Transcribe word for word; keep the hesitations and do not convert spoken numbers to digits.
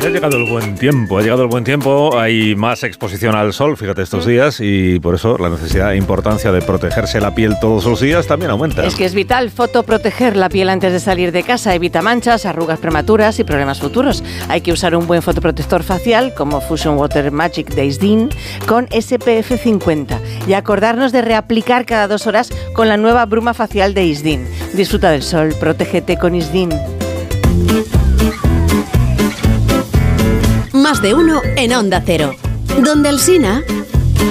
Ha llegado el buen tiempo, ha llegado el buen tiempo, hay más exposición al sol, fíjate, estos días, y por eso la necesidad e importancia de protegerse la piel todos los días también aumenta. Es que es vital fotoproteger la piel antes de salir de casa, evita manchas, arrugas prematuras y problemas futuros. Hay que usar un buen fotoprotector facial como Fusion Water Magic de Isdin con S P F cincuenta y acordarnos de reaplicar cada dos horas con la nueva bruma facial de Isdin. Disfruta del sol, protégete con Isdin. Más de uno en Onda Cero. Donde Alsina.